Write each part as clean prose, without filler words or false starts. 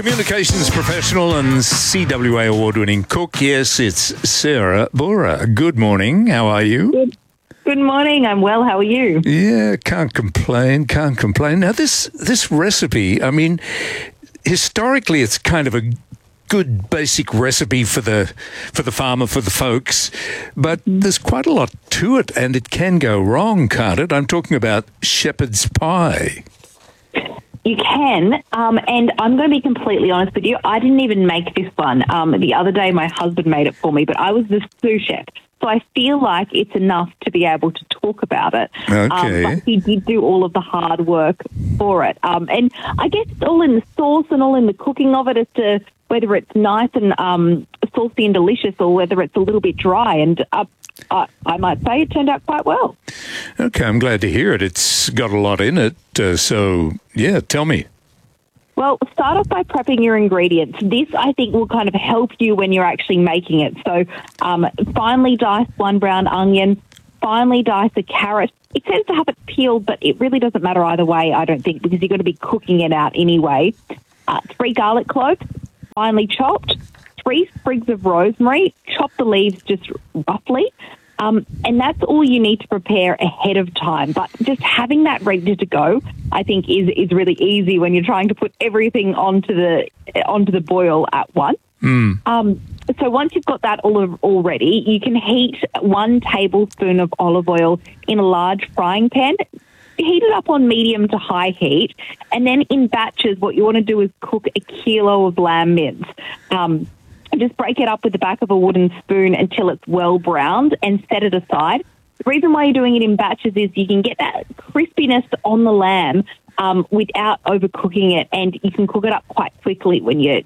Communications professional and CWA award-winning cook. Yes, it's Sarah Bora. Good morning. How are you? Good morning. I'm well. How are you? Yeah, can't complain. Now, this recipe, I mean, historically, it's kind of a good basic recipe for the farmer, for the folks, but there's quite a lot to it, and it can go wrong, can't it? I'm talking about shepherd's pie. You can, and I'm going to be completely honest with you. I didn't even make this one. The other day, my husband made it for me, but I was the sous chef, so I feel like it's enough to be able to talk about it. Okay. But he did do all of the hard work for it, and I guess it's all in the sauce and all in the cooking of it as to whether it's nice and saucy and delicious or whether it's a little bit dry. And I might say it turned out quite well. Okay, I'm glad to hear it. It's got a lot in it. So, yeah, tell me. Well, start off by prepping your ingredients. This, I think, will kind of help you when you're actually making it. So, finely dice one brown onion, finely dice a carrot. It says to have it peeled, but it really doesn't matter either way, I don't think, because you're going to be cooking it out anyway. 3 garlic cloves, finely chopped. 3 sprigs of rosemary, chop the leaves just roughly, and that's all you need to prepare ahead of time. But just having that ready to go, I think, is really easy when you're trying to put everything onto the boil at once. So once you've got that all ready, you can heat 1 tablespoon of olive oil in a large frying pan. Heat it up on medium to high heat, and then in batches, what you want to do is cook 1 kilo of lamb mince. Just break it up with the back of a wooden spoon until it's well browned and set it aside. The reason why you're doing it in batches is you can get that crispiness on the lamb without overcooking it, and you can cook it up quite quickly when you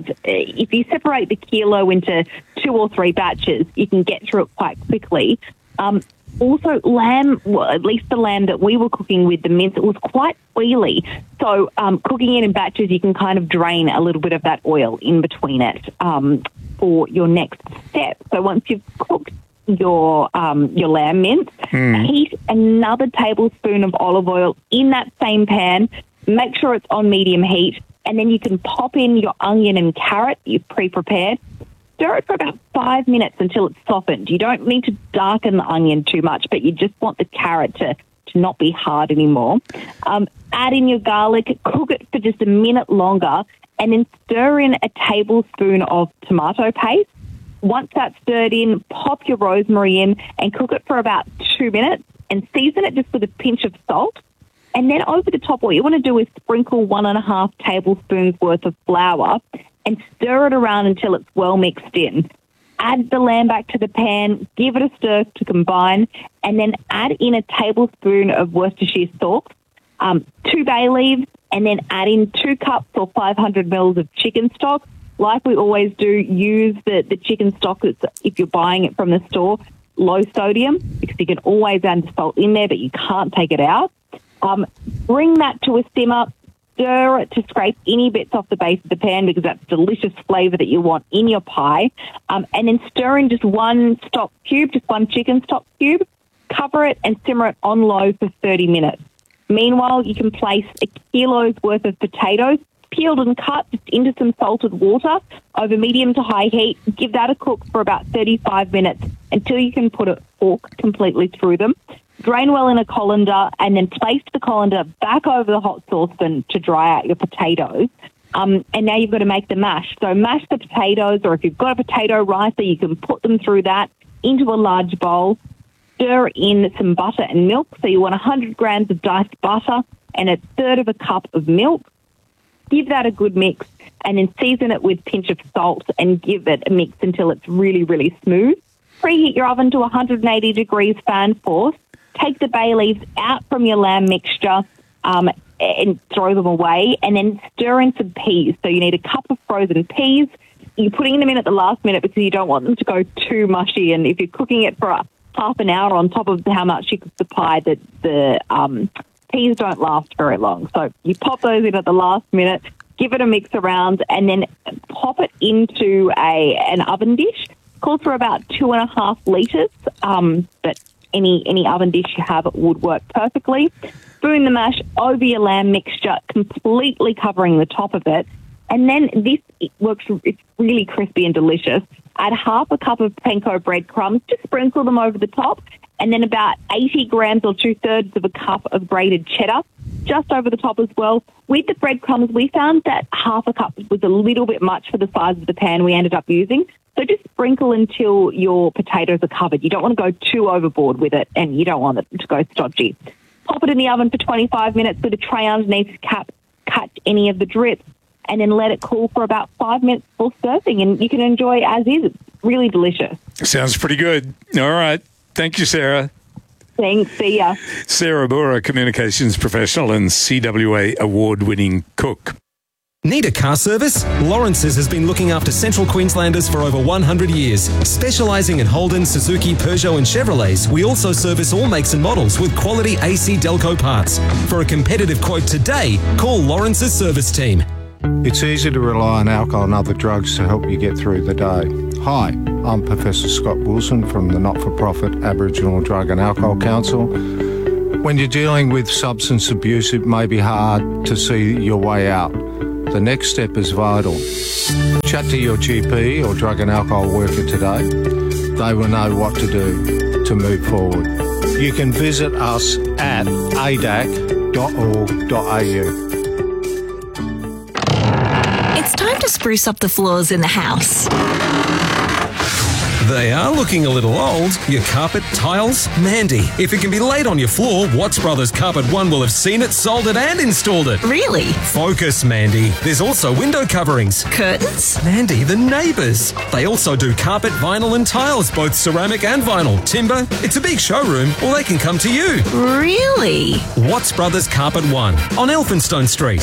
if you separate the kilo into 2 or 3 batches, you can get through it quite quickly. Also, lamb, well, at least the lamb that we were cooking with, the mince, it was quite oily. So cooking it in batches, you can kind of drain a little bit of that oil in between it for your next step. So once you've cooked your lamb mince, heat another tablespoon of olive oil in that same pan. Make sure it's on medium heat, and then you can pop in your onion and carrot you've pre-prepared. Stir it for about 5 minutes until it's softened. You don't need to darken the onion too much, but you just want the carrot to not be hard anymore. Add in your garlic, cook it for just a minute longer, and then stir in a tablespoon of tomato paste. Once that's stirred in, pop your rosemary in and cook it for about 2 minutes and season it just with a pinch of salt. And then over the top, what you want to do is sprinkle 1.5 tablespoons worth of flour and stir it around until it's well mixed in. Add the lamb back to the pan, give it a stir to combine, and then add in a tablespoon of Worcestershire sauce, 2 bay leaves, and then add in 2 cups or 500 mils of chicken stock. Like we always do, use the chicken stock that's, if you're buying it from the store, low sodium, because you can always add salt in there, but you can't take it out. Bring that to a simmer. Stir it to scrape any bits off the base of the pan, because that's delicious flavour that you want in your pie. And then stir in just 1 stock cube, just 1 chicken stock cube. Cover it and simmer it on low for 30 minutes. Meanwhile, you can place 1 kilo's worth of potatoes, peeled and cut, just into some salted water over medium to high heat. Give that a cook for about 35 minutes until you can put a fork completely through them. Drain well in a colander, and then place the colander back over the hot saucepan to dry out your potatoes. And now you've got to make the mash. So mash the potatoes, or if you've got a potato ricer, you can put them through that into a large bowl. Stir in some butter and milk. So you want 100 grams of diced butter and 1/3 of a cup of milk. Give that a good mix, and then season it with a pinch of salt and give it a mix until it's really, really smooth. Preheat your oven to 180 degrees fan force. Take the bay leaves out from your lamb mixture and throw them away, and then stir in some peas. So you need a cup of frozen peas. You're putting them in at the last minute because you don't want them to go too mushy, and if you're cooking it for half an hour on top of how much you cook the pie, the peas don't last very long. So you pop those in at the last minute, give it a mix around, and then pop it into an oven dish. Calls for about 2.5 litres, but any oven dish you have would work perfectly. Spoon the mash over your lamb mixture, completely covering the top of it, And then it's really crispy and delicious. Add half a cup of panko breadcrumbs, just sprinkle them over the top, and then about 80 grams or 2/3 of a cup of grated cheddar, just over the top as well. With the breadcrumbs, we found that half a cup was a little bit much for the size of the pan we ended up using. So just sprinkle until your potatoes are covered. You don't want to go too overboard with it, and you don't want it to go stodgy. Pop it in the oven for 25 minutes with a tray underneath to catch any of the drips, and then let it cool for about 5 minutes before serving, and you can enjoy as is. It's really delicious. Sounds pretty good. All right. Thank you, Sarah. Thanks. See ya. Sarah Bora, communications professional and CWA award-winning cook. Need a car service? Lawrence's has been looking after Central Queenslanders for over 100 years. Specialising in Holden, Suzuki, Peugeot and Chevrolets, we also service all makes and models with quality AC Delco parts. For a competitive quote today, call Lawrence's service team. It's easy to rely on alcohol and other drugs to help you get through the day. Hi, I'm Professor Scott Wilson from the not-for-profit Aboriginal Drug and Alcohol Council. When you're dealing with substance abuse, it may be hard to see your way out. The next step is vital. Chat to your GP or drug and alcohol worker today. They will know what to do to move forward. You can visit us at adac.org.au. It's time to spruce up the floors in the house. They are looking a little old. Your carpet, tiles, Mandy. If it can be laid on your floor, Watts Brothers Carpet One will have seen it, sold it and installed it. Really? Focus, Mandy. There's also window coverings. Curtains? Mandy, the neighbours. They also do carpet, vinyl and tiles, both ceramic and vinyl. Timber. It's a big showroom, or they can come to you. Really? Watts Brothers Carpet One on Elphinstone Street.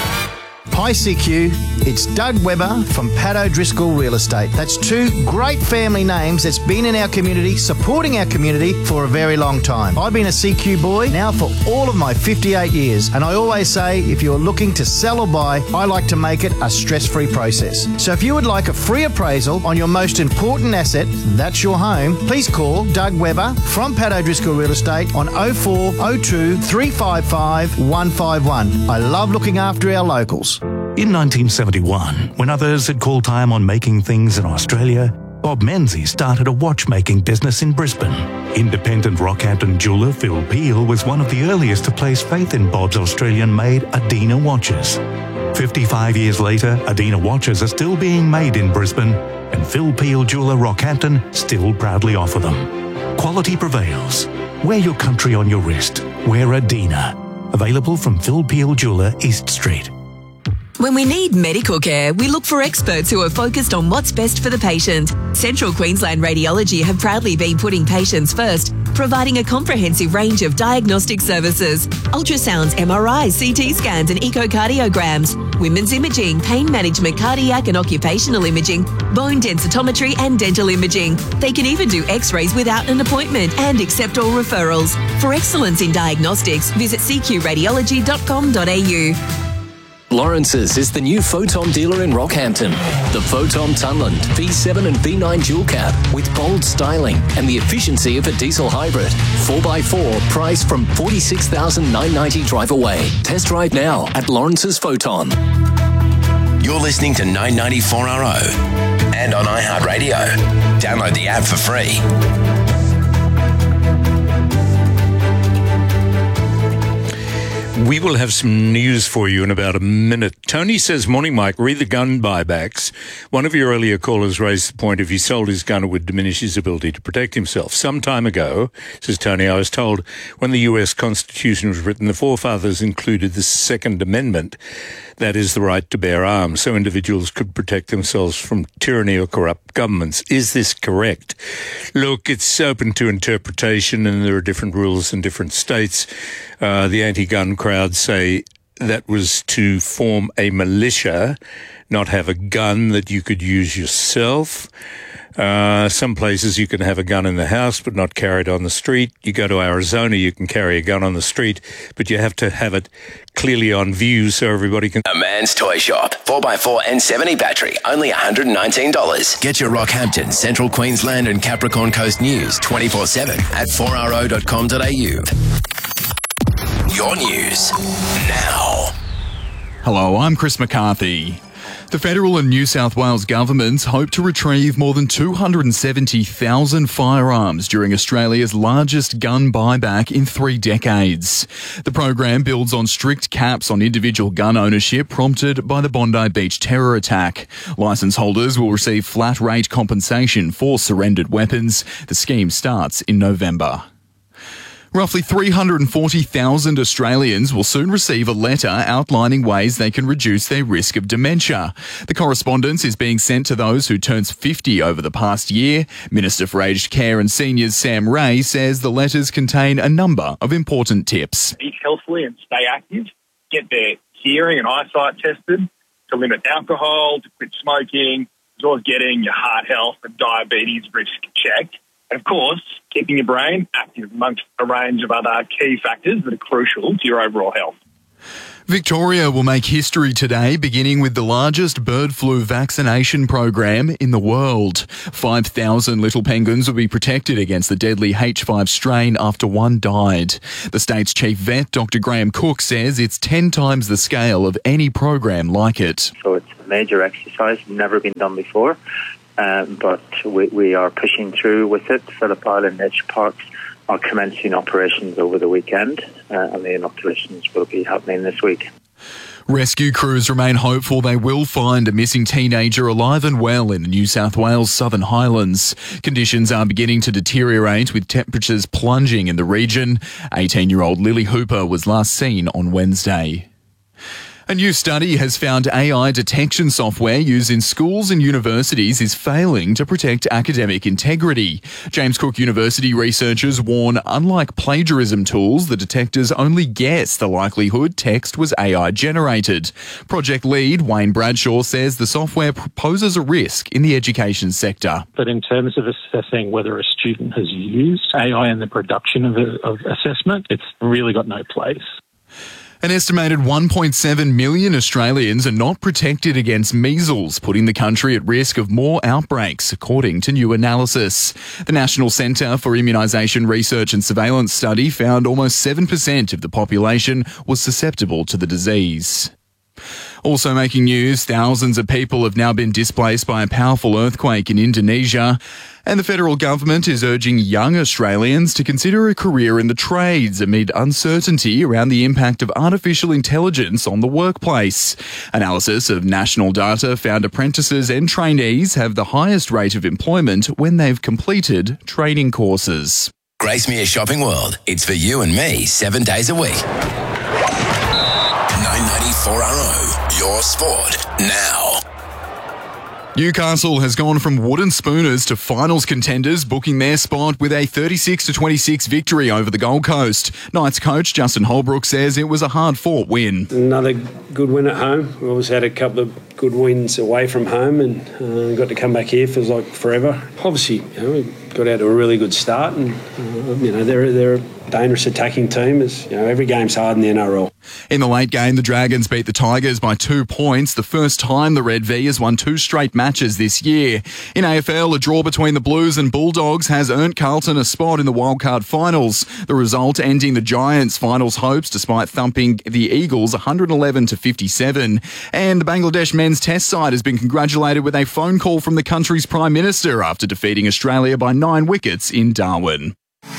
Hi CQ, it's Doug Webber from Pat O'Driscoll Real Estate. That's two great family names that's been in our community, supporting our community for a very long time. I've been a CQ boy now for all of my 58 years, and I always say if you're looking to sell or buy, I like to make it a stress-free process. So if you would like a free appraisal on your most important asset, that's your home, please call Doug Webber from Pat O'Driscoll Real Estate on 0402 355 151. I love looking after our locals. In 1971, when others had called time on making things in Australia, Bob Menzies started a watchmaking business in Brisbane. Independent Rockhampton jeweller Phil Peel was one of the earliest to place faith in Bob's Australian-made Adina watches. 55 years later, Adina watches are still being made in Brisbane, and Phil Peel Jeweller Rockhampton still proudly offer them. Quality prevails. Wear your country on your wrist. Wear Adina. Available from Phil Peel Jeweller, East Street. When we need medical care, we look for experts who are focused on what's best for the patient. Central Queensland Radiology have proudly been putting patients first, providing a comprehensive range of diagnostic services: ultrasounds, MRIs, CT scans and echocardiograms, women's imaging, pain management, cardiac and occupational imaging, bone densitometry and dental imaging. They can even do x-rays without an appointment and accept all referrals. For excellence in diagnostics, visit cqradiology.com.au. Lawrence's is the new Photon dealer in Rockhampton. The Photon Tunland V7 and V9 dual cab with bold styling and the efficiency of a diesel hybrid. 4x4 priced from $46,990 drive away. Test drive now at Lawrence's Photon. You're listening to 994RO and on iHeartRadio. Download the app for free. We will have some news for you in about a minute. Tony says, morning, Mike, read the gun buybacks. One of your earlier callers raised the point if he sold his gun, it would diminish his ability to protect himself. Some time ago, says Tony, I was told when the US Constitution was written, the forefathers included the Second Amendment, that is the right to bear arms, so individuals could protect themselves from tyranny or corrupt governments. Is this correct? Look, it's open to interpretation and there are different rules in different states. The anti-gun crowd say that was to form a militia, not have a gun that you could use yourself. Some places you can have a gun in the house but not carry it on the street. You go to Arizona, you can carry a gun on the street, but you have to have it clearly on view so everybody can... A Man's Toy Shop. 4x4 and 70 battery. Only $119. Get your Rockhampton, Central Queensland and Capricorn Coast news 24/7 at 4ro.com.au. Your news now. Hello, I'm Chris McCarthy. The federal and New South Wales governments hope to retrieve more than 270,000 firearms during Australia's largest gun buyback in 3 decades. The program builds on strict caps on individual gun ownership prompted by the Bondi Beach terror attack. Licence holders will receive flat rate compensation for surrendered weapons. The scheme starts in November. Roughly 340,000 Australians will soon receive a letter outlining ways they can reduce their risk of dementia. The correspondence is being sent to those who turned 50 over the past year. Minister for Aged Care and Seniors Sam Ray says the letters contain a number of important tips. Eat healthily and stay active. Get their hearing and eyesight tested, to limit alcohol, to quit smoking, as well as getting your heart health and diabetes risk checked. And of course, keeping your brain active amongst a range of other key factors that are crucial to your overall health. Victoria will make history today, beginning with the largest bird flu vaccination program in the world. 5,000 little penguins will be protected against the deadly H5 strain after one died. The state's chief vet, Dr. Graham Cook, says it's 10 times the scale of any program like it. So it's a major exercise, never been done before. But we are pushing through with it. Phillip Island Nature Parks are commencing operations over the weekend, and the inoculations will be happening this week. Rescue crews remain hopeful they will find a missing teenager alive and well in the New South Wales Southern Highlands. Conditions are beginning to deteriorate with temperatures plunging in the region. 18-year-old Lily Hooper was last seen on Wednesday. A new study has found AI detection software used in schools and universities is failing to protect academic integrity. James Cook University researchers warn, unlike plagiarism tools, the detectors only guess the likelihood text was AI generated. Project lead Wayne Bradshaw says the software poses a risk in the education sector. But in terms of assessing whether a student has used AI in the production of assessment, it's really got no place. An estimated 1.7 million Australians are not protected against measles, putting the country at risk of more outbreaks, according to new analysis. The National Centre for Immunisation Research and Surveillance study found almost 7% of the population was susceptible to the disease. Also making news, thousands of people have now been displaced by a powerful earthquake in Indonesia, and the federal government is urging young Australians to consider a career in the trades amid uncertainty around the impact of artificial intelligence on the workplace. Analysis of national data found apprentices and trainees have the highest rate of employment when they've completed training courses. Gracemere Shopping World. It's for you and me 7 days a week. 994RO, your sport now. Newcastle has gone from wooden spooners to finals contenders, booking their spot with a 36-26 victory over the Gold Coast. Knights coach Justin Holbrook says it was a hard-fought win. Another good win at home. We always had a couple of good wins away from home and got to come back here. Feels like forever. Obviously, we got out to a really good start, and they're a dangerous attacking team. As every game's hard in the NRL. In the late game, the Dragons beat the Tigers by 2 points, the first time the Red V has won 2 straight matches this year. In AFL, a draw between the Blues and Bulldogs has earned Carlton a spot in the wildcard finals. The result ending the Giants' finals hopes despite thumping the Eagles 111-57. And the Bangladesh men's test side has been congratulated with a phone call from the country's Prime Minister after defeating Australia by 9 wickets in Darwin.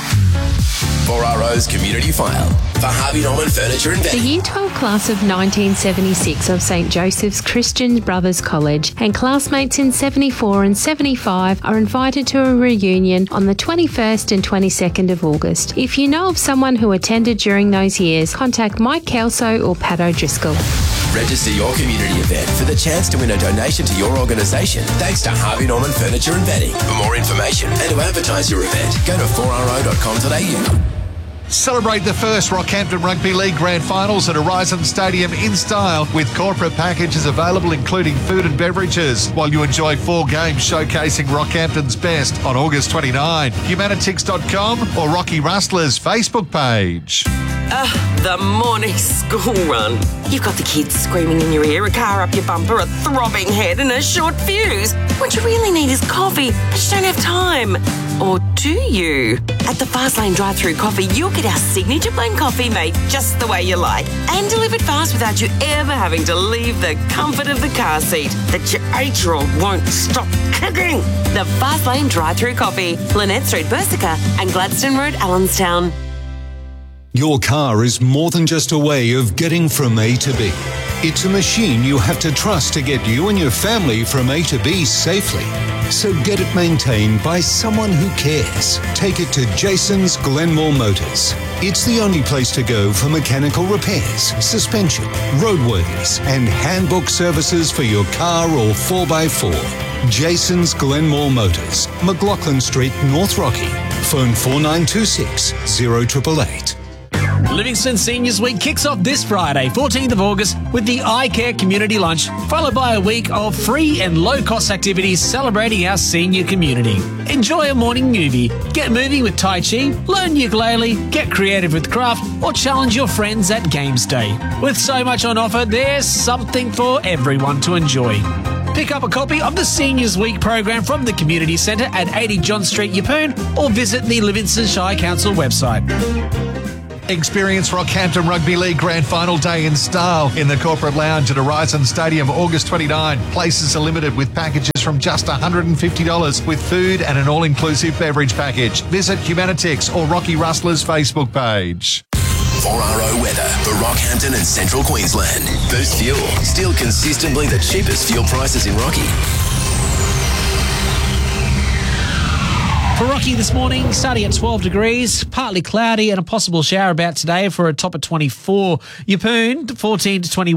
4RO's Community File for Harvey Norman Furniture and Bedding. The Year 12 class of 1976 of St Joseph's Christian Brothers College and classmates in 74 and 75 are invited to a reunion on the 21st and 22nd of August. If you know of someone who attended during those years, contact Mike Kelso or Pat O'Driscoll. Register your community event for the chance to win a donation to your organisation thanks to Harvey Norman Furniture and Bedding. For more information and to advertise your event, go to 4ro.com.au. Celebrate the first Rockhampton Rugby League Grand Finals at Horizon Stadium in style with corporate packages available including food and beverages while you enjoy 4 games showcasing Rockhampton's best on August 29. Humanitix.com or Rocky Rustler's Facebook page. The morning school run. You've got the kids screaming in your ear, a car up your bumper, a throbbing head and a short fuse. What you really need is coffee, but you don't have time. Or do you? At the Fastlane drive-through coffee, you'll get our signature blend coffee made just the way you like and delivered fast without you ever having to leave the comfort of the car seat that your 8-year-old won't stop kicking. The Fastlane drive-through coffee, Lynette Street, Bersica and Gladstone Road, Allenstown. Your car is more than just a way of getting from A to B. It's a machine you have to trust to get you and your family from A to B safely. So get it maintained by someone who cares. Take it to Jason's Glenmore Motors. It's the only place to go for mechanical repairs, suspension, roadworthiness, and handbook services for your car or 4x4. Jason's Glenmore Motors, McLaughlin Street, North Rocky. Phone 4926 0888. Livingston Seniors Week kicks off this Friday, 14th of August, with the iCare Community Lunch, followed by a week of free and low-cost activities celebrating our senior community. Enjoy a morning movie, get moving with Tai Chi, learn ukulele, get creative with craft, or challenge your friends at Games Day. With so much on offer, there's something for everyone to enjoy. Pick up a copy of the Seniors Week program from the Community Centre at 80 John Street, Yeppoon, or visit the Livingston Shire Council website. Experience Rockhampton Rugby League Grand Final Day in style in the Corporate Lounge at Horizon Stadium, August 29. Places are limited with packages from just $150 with food and an all-inclusive beverage package. Visit Humanitix or Rocky Rustler's Facebook page. 4RO weather for Rockhampton and Central Queensland. Boost Fuel, still consistently the cheapest fuel prices in Rocky. For Rocky this morning, starting at 12 degrees, partly cloudy and a possible shower about today for a top of 24. Yeppoon, 14 to 21.